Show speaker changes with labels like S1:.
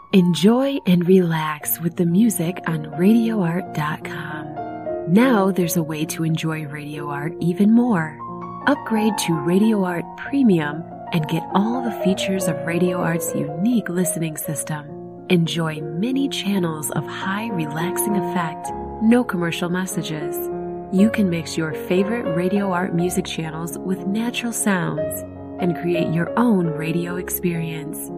S1: Enjoy and relax with the music on RadioArt.com. Now there's a way to enjoy Radio Art even more. Upgrade to Radio Art Premium and get all the features of Radio Art's unique listening system. Enjoy many channels of high relaxing effect, no commercial messages. You can mix your favorite Radio Art music channels with natural sounds and create your own radio experience.